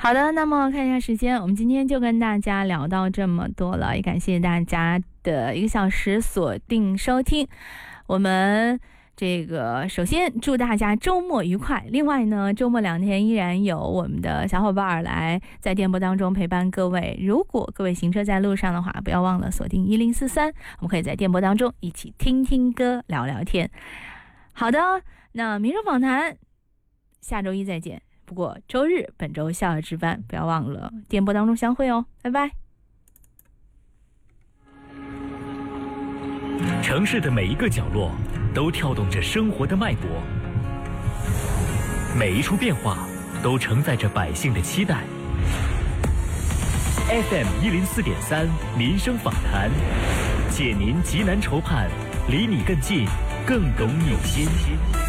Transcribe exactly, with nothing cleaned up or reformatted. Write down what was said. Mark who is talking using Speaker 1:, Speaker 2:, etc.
Speaker 1: 好的，那么看一下时间，我们今天就跟大家聊到这么多了，也感谢大家的一个小时锁定收听。我们这个首先祝大家周末愉快，另外呢，周末两天依然有我们的小伙伴来在电波当中陪伴各位。如果各位行车在路上的话，不要忘了锁定一零四三，我们可以在电波当中一起听听歌聊聊天。好的，那民生访谈下周一再见，不过周日本周校友值班，不要忘了电波当中相会哦，拜拜。
Speaker 2: 城市的每一个角落都跳动着生活的脉搏，每一处变化都承载着百姓的期待。F M 一零四点三民生访谈，解您急难愁盼，离你更近，更懂你心。